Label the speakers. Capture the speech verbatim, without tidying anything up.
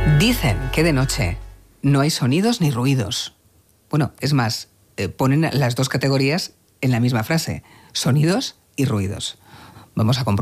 Speaker 1: Dicen que de noche no hay sonidos ni ruidos. Bueno, es más, eh, ponen las dos categorías en la misma frase, sonidos y ruidos. Vamos a comprobar.